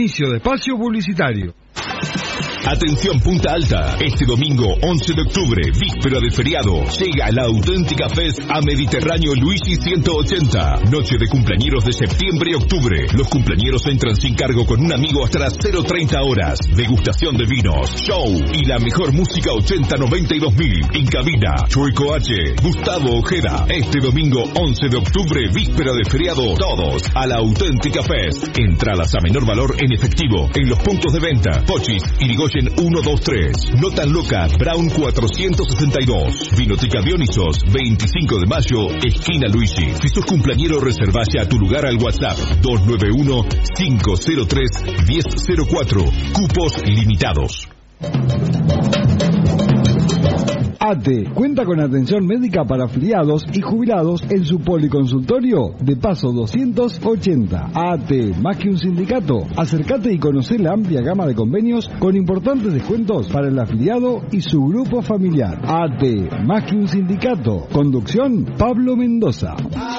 Inicio de espacio publicitario. Atención Punta Alta, este domingo 11 de octubre, víspera de feriado, llega la auténtica Fest a Mediterráneo Luigi 180, noche de cumpleañeros de septiembre y octubre. Los cumpleañeros entran sin cargo con un amigo hasta las 0:30 horas, degustación de vinos, show y la mejor música 80, 90 y 2000. En cabina, Chueco H, Gustavo Ojeda. Este domingo 11 de octubre, víspera de feriado, todos a la auténtica Fest. Entradas a menor valor en efectivo en los puntos de venta Pochis, Irigoyen 123, No Tan Loca, Brown 462, Vinoteca Dionisos, 25 de mayo, esquina Luigi. Si sos cumpleañero, reservá ya tu lugar al WhatsApp 291-503-1004. Cupos limitados. ATE cuenta con atención médica para afiliados y jubilados en su policonsultorio de Paso 280. ATE, más que un sindicato. Acércate y conocé la amplia gama de convenios con importantes descuentos para el afiliado y su grupo familiar. ATE, más que un sindicato. Conducción, Pablo Mendoza.